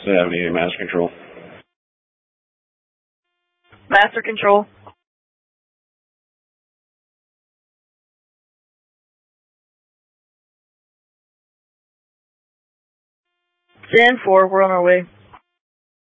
70, master control. Master control. Stand 4, we're on our way.